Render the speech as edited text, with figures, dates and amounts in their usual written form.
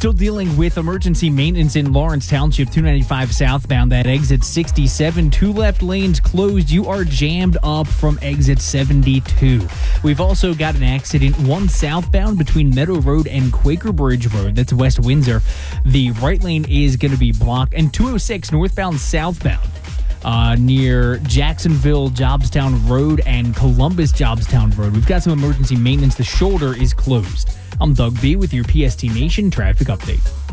Still dealing with emergency maintenance in Lawrence Township, 295 southbound. That exit 67, 2 left lanes closed. You are jammed up from exit 72. We've also got an accident, 1 southbound between Meadow Road and Quaker Bridge Road. That's West Windsor. The right lane is going to be blocked. And 206 northbound southbound. Near Jacksonville Jobstown Road and Columbus Jobstown Road. We've got some emergency maintenance. The shoulder is closed. I'm Doug B with your PST Nation traffic update.